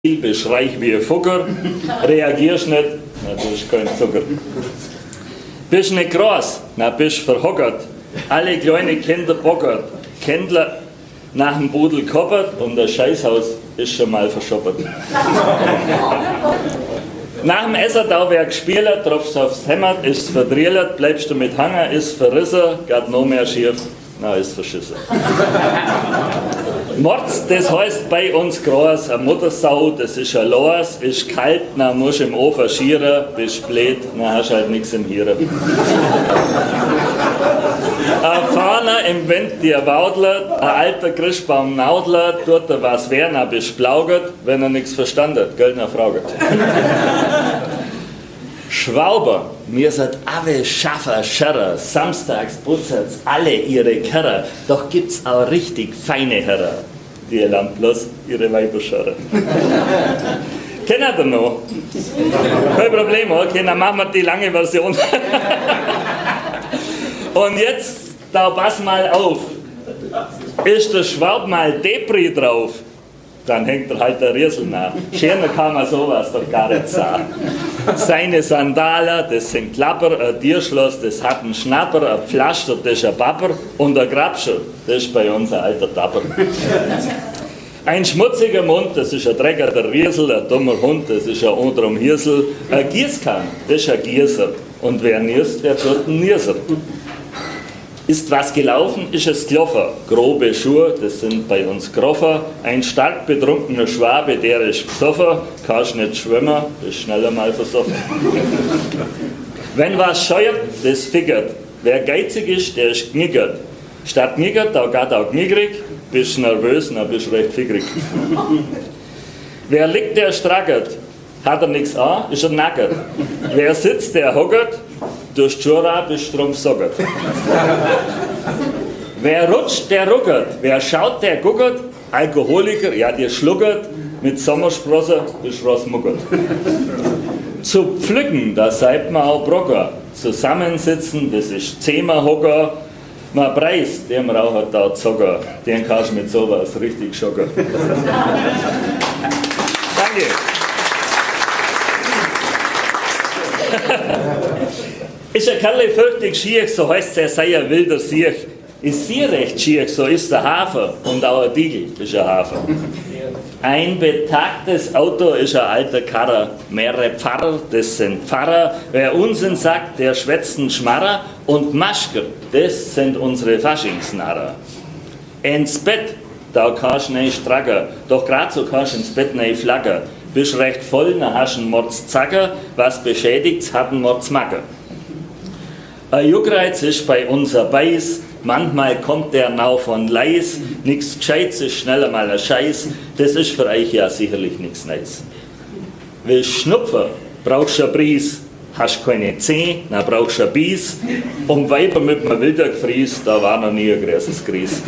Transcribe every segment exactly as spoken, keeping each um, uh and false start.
bist reich wie ein Fugger, reagierst nicht, na, du bist kein Zucker. Bist nicht groß, na, bist verhockert, alle kleine Kinder bockert, Kindler nach dem Budel koppert und das Scheißhaus ist schon mal verschoppert. Nach dem Essen da wer gespielt, tropfst aufs Hemd, ist verdrillt, bleibst du mit Hanger, ist verrissen, geht noch mehr schief, na, ist verschissen. Mords, das heißt bei uns groß, eine Muttersau, das ist ein Los, ist kalt, dann musst du im Ofen schieren, bist blöd, dann hast du halt nichts im Hirn. Ein Fahner im Wind dir waudelt, ein alter Christbaum naudelt, tut er was wär, dann bist blaugert, wenn er nichts verstanden hat, gell, dann fragt. Schwauber, mir seid alle Schaffer, Scherrer, samstags putzert's alle ihre Kerrer, doch gibt's auch richtig feine Herrer, die lernen bloß ihre Weiber scharren. Kennt ihr noch? Kein Problem, okay, dann machen wir die lange Version. Und jetzt, da pass mal auf, ist der Schwab mal Depri drauf, dann hängt er halt der Riesel nach. Schöner kann man sowas doch gar nicht sagen. Seine Sandalen, das sind Klapper, ein Tierschloss, das hat einen Schnapper, ein Pflaster, das ist ein Papper und ein Grabscher, das ist bei uns ein alter Tapper. Ein schmutziger Mund, das ist ein Drecker, der Riesel, ein dummer Hund, das ist ein unterm Hirsel, ein Gießkann, das ist ein Gießer und wer niest, der tut einen Nieser. Ist was gelaufen, ist es gelaufen. Grobe Schuhe, das sind bei uns Groffer. Ein stark betrunkener Schwabe, der ist besoffen. Kannst nicht schwimmen, ist schneller mal versoffen. Wenn was scheuert, das fickert. Wer geizig ist, der ist knickert. Statt knickert, da geht auch knickrig. Bist nervös, dann bist du recht fickrig. Wer liegt, der strackert. Hat er nichts an, ist er nackert. Wer sitzt, der hockert. Durch die Schuhe bist du drum sockert. Wer rutscht, der ruckert. Wer schaut, der guckert. Alkoholiker, ja, der schluckert. Mit Sommersprosse bist du rausmuckert. Zu pflücken, da seid man auch Brocker. Zusammensitzen, das ist Zehmerhocker. Man preist, dem Raucher da Zocker. Den kannst du mit sowas richtig schocken. Danke. Ist ein Kerl fürchtig schier, so heißt es, er sei ein wilder Siech. Ist sie recht schier, so ist der Hafer. Und auch ein Diegel ist ein Hafer. Ein betagtes Auto ist ein alter Karrer. Mehrere Pfarrer, das sind Pfarrer. Wer Unsinn sagt, der schwätzt einen Schmarrer. Und Maschker, das sind unsere Faschingsnarrer. Ins Bett, da kannst du nicht stracken. Doch grad so kannst du ins Bett nicht flackern. Bist recht voll, dann hast du einen Mordszacker. Was beschädigt's, hat einen Mordsmacker. Ein Juckreiz ist bei uns ein Beiß, manchmal kommt der Nau von Leis, nix Gescheites ist schneller mal ein Scheiß, das ist für euch ja sicherlich nichts Neues. Willst Schnupfen, brauchst du ein Bries, hast keine Zeh, dann brauchst du ein Bies, um Weiber mit einem Wildergefries, da war noch nie ein großes Gries.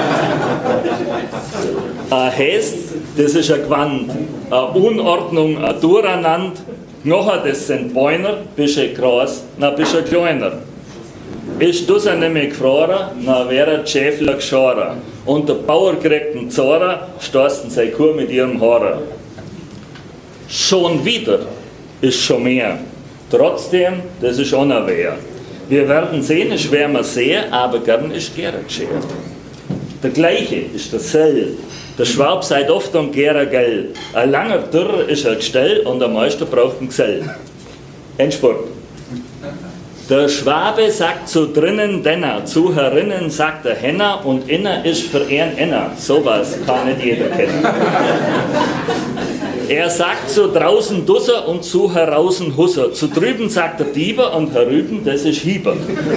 Ein Häst, das ist ein Gewand, eine Unordnung, ein Durcheinander. Knochen, das sind Bäuner, bist du groß, dann bist du kleiner. Ist du sie nämlich gefroren, dann wäre der Schäfler geschoren. Und der Bauer kriegt einen Zorer, stoßen seine Kuh mit ihrem Horror. Schon wieder ist schon mehr. Trotzdem, das ist unaware. Wir werden sehen, es werden wir sehen, aber gern ist gerne geschehen. Der gleiche ist der Sell. Der Schwab seid oft und gärer Gell. Ein langer Dürr ist ein Gestell und der Meister braucht einen Gesell. Endspurt. Der Schwabe sagt zu drinnen Denner, zu herinnen sagt der Henner und inner ist für ihn Enner. Sowas kann nicht jeder kennen. Er sagt zu draußen Dusser und zu heraußen Husser. Zu drüben sagt der Dieber und herüben, das ist Hieber.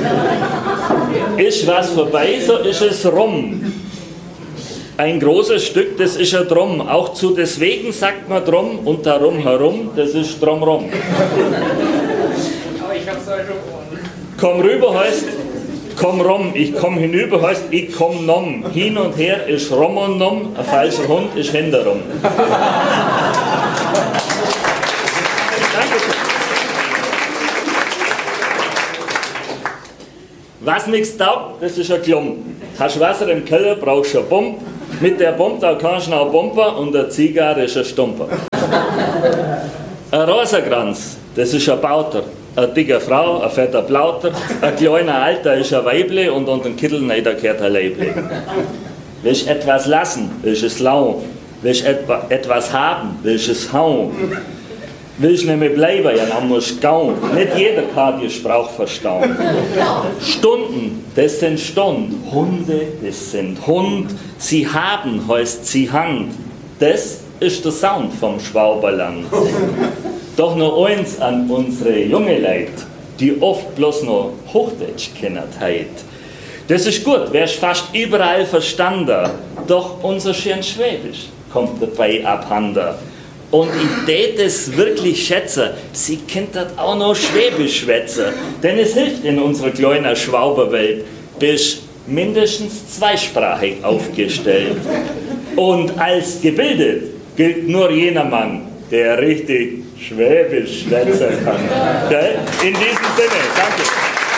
Ist was vorbei, so ist es rum. Ein großes Stück, das ist ja drum. Auch zu deswegen sagt man drum und darum herum, das ist drumrum. Aber ich hab's euch schon. Komm rüber heißt, komm rum. Ich komm hinüber heißt, ich komm nom. Hin und her ist rum und nom. Ein falscher Hund ist hinterrum. Dankeschön. Was nichts taugt, das ist ein Klump. Hast Wasser im Keller, brauchst du eine Pumpe. Mit der Bombe kannst du noch Bomber und der Zigarre ist ein Stumper. Ein Rosenkranz, das ist ein Bauter. Eine dicke Frau, ein fetter Plauter. Ein kleiner Alter ist ein Weible und unter den Kittel gehört ein Leible. Willst du etwas lassen, willst du es lau. Willst du etwa, etwas haben, willst du es hauen. Willst du nicht mehr bleiben, ja, dann musst du gauen. Nicht jeder kann die Sprache verstauen. Stunden, das sind Stunden. Hunde, das sind Hund. Sie haben, heißt sie Hand. Das ist der Sound vom Schwaberland. Doch noch eins an unsere junge Leute, die oft bloß noch Hochdeutsch kennen heut. Das ist gut, wärst fast überall verstanden. Doch unser schön Schwäbisch kommt dabei abhanden. Und ich tät es wirklich schätzen, sie kennt das auch noch Schwäbisch schwätzen. Denn es hilft in unserer kleinen Schwauberwelt, bist mindestens zweisprachig aufgestellt. Und als gebildet gilt nur jener Mann, der richtig Schwäbisch schwätzen kann. In diesem Sinne, danke.